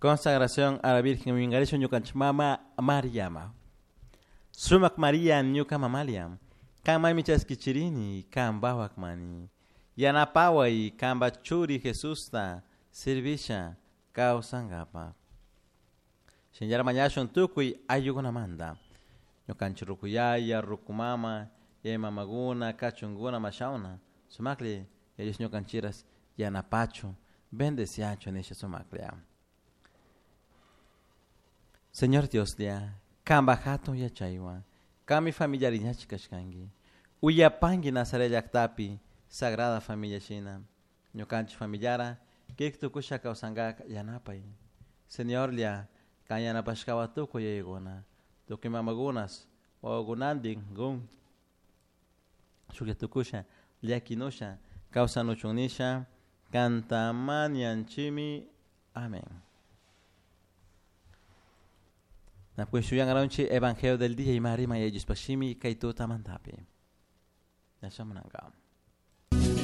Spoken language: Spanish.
Consagración a la Virgen Mingarisho Ñukanchmama Mariama. Sumak María Ñuka Mamaliam. Kan Mamichas Kichirini, kan Bawakmani. Yanapawa y kan Bachuri Jesusta, Servisha, Kausangapa. Señora Mañashon Tukui, Ayugunamanda. Ñukanchurukuyaya, Rukumama, Yemamaguna, Kachunguna, Mashauna. Sumakli, ellos Ñukanchiras, Yanapacho, bendeciacho en ese Sumaklia. Señor Dios dia, kamba hato ya chaywa, kami familia riñachikashkangi, uyapangi Nazaret yaktapi, sagrada familia china, ñukanchi familiara, kiktukusha kausanga yanapay. Señor lia, kanyanapashkawa tuko yayegona, tukimamagunas, o gunanding gun, shukitukusha, liakinusha, kausanuchunisha, kantamanyanchimi, amén. Napueshuyan aronchi Evangelio del día y marima y ellos pashimi kaito tamantapi. Yashamananga.